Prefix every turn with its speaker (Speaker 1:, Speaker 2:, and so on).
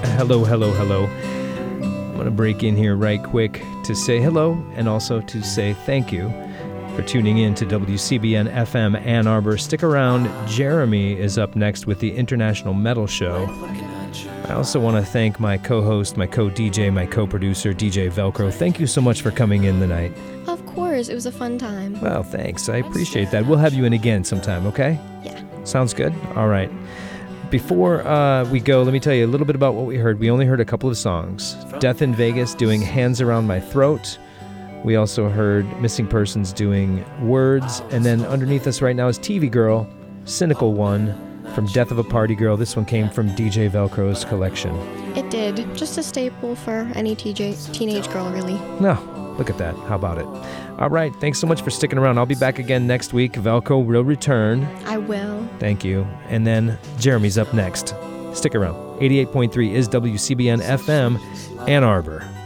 Speaker 1: Hello, hello, hello. I'm going to break in here right quick to say hello and also to say thank you for tuning in to WCBN FM Ann Arbor. Stick around. Jeremy is up next with the International Metal Show. I also want to thank my co-host, my co-DJ, my co-producer, DJ Velcro. Thank you so much for coming in tonight.
Speaker 2: Of course, it was a fun time.
Speaker 1: Well, thanks. I appreciate that. We'll have you in again sometime, okay?
Speaker 2: Yeah.
Speaker 1: Sounds good? All right. Before we go, let me tell you a little bit about what we heard. We only heard a couple of songs. Death in Vegas doing Hands Around My Throat. We also heard Missing Persons doing Words. And then underneath us right now is TV Girl, Cynical One, from Death of a Party Girl. This one came from DJ Velcro's collection.
Speaker 2: It did. Just a staple for any teenage girl, really.
Speaker 1: No, look at that. How about it? All right. Thanks so much for sticking around. I'll be back again next week. Velcro will return.
Speaker 2: I will.
Speaker 1: Thank you. And then Jeremy's up next. Stick around. 88.3 is WCBN FM, Ann Arbor.